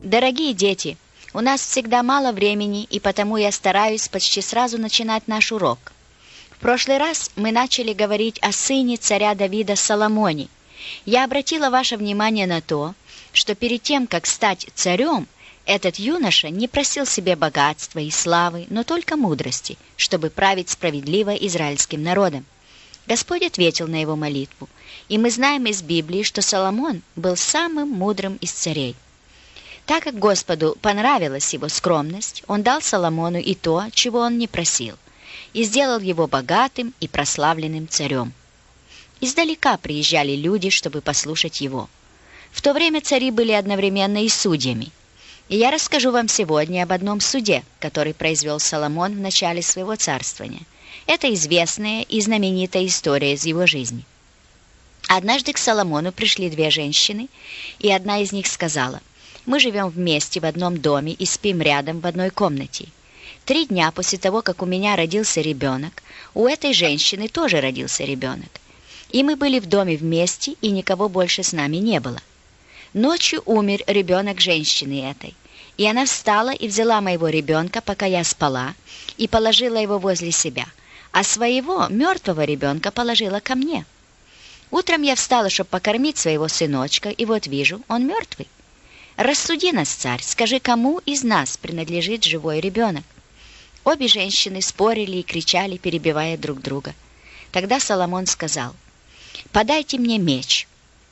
Дорогие дети, у нас всегда мало времени, и потому я стараюсь почти сразу начинать наш урок. В прошлый раз мы начали говорить о сыне царя Давида Соломоне. Я обратила ваше внимание на то, что перед тем, как стать царем, этот юноша не просил себе богатства и славы, но только мудрости, чтобы править справедливо израильским народом. Господь ответил на его молитву, и мы знаем из Библии, что Соломон был самым мудрым из царей. Так как Господу понравилась его скромность, Он дал Соломону и то, чего он не просил, и сделал его богатым и прославленным царем. Издалека приезжали люди, чтобы послушать его. В то время цари были одновременно и судьями. И я расскажу вам сегодня об одном суде, который произвел Соломон в начале своего царствования. Это известная и знаменитая история из его жизни. Однажды к Соломону пришли две женщины, и одна из них сказала: «Мы живем вместе в одном доме и спим рядом в одной комнате. 3 дня после того, как у меня родился ребенок, у этой женщины тоже родился ребенок. И мы были в доме вместе, и никого больше с нами не было. Ночью умер ребенок женщины этой, и она встала и взяла моего ребенка, пока я спала, и положила его возле себя, а своего мертвого ребенка положила ко мне. Утром я встала, чтобы покормить своего сыночка, и вот вижу, он мертвый. Рассуди нас, царь, скажи, кому из нас принадлежит живой ребенок?» Обе женщины спорили и кричали, перебивая друг друга. Тогда Соломон сказал: «Подайте мне меч».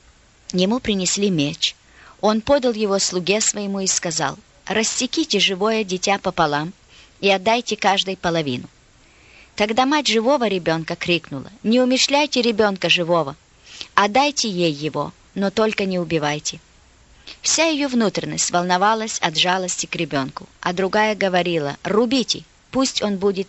Ему принесли меч. Он подал его слуге своему и сказал: «Рассеките живое дитя пополам и отдайте каждой половину». Тогда мать живого ребенка крикнула: «Не умерщвляйте ребенка живого, отдайте ей его, но только не убивайте». Вся ее внутренность волновалась от жалости к ребенку, а другая говорила: «Рубите, пусть он будет